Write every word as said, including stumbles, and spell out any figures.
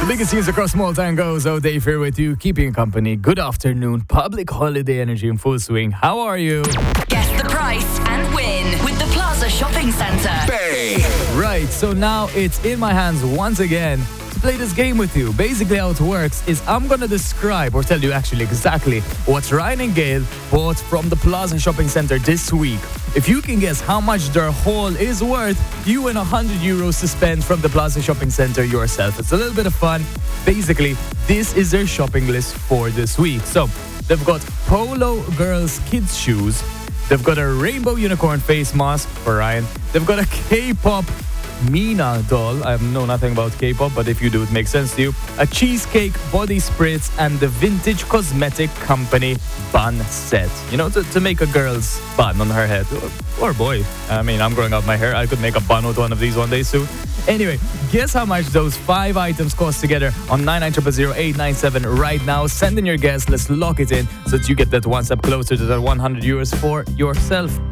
The biggest news across Malta and goes. Oh, Dave here with you, keeping you company. Good afternoon. Public holiday energy in full swing. How are you? Guess the price and win with the Plaza Shopping Centre. Bay. Right, so now it's in my hands once again to play this game with you. Basically how it works is I'm gonna describe or tell you actually exactly what Ryan and Gail bought from the Plaza Shopping Centre this week. If you can guess how much their haul is worth, you win one hundred euros to spend from the Plaza Shopping Centre yourself. It's a little bit of fun. Basically, this is their shopping list for this week. So, they've got Polo Girls kids shoes. They've got a rainbow unicorn face mask for Ryan. They've got a K-pop Mina doll. I know nothing about K-pop, but if you do, it makes sense to you. A cheesecake body spritz and the vintage cosmetic company bun set. You know, to, to make a girl's bun on her head. Or, or boy. I mean, I'm growing out my hair. I could make a bun with one of these one day soon. Anyway, guess how much those five items cost together on nine nine zero zero zero eight nine seven right now. Send in your guess. Let's lock it in so that you get that one step closer to that one hundred euros for yourself.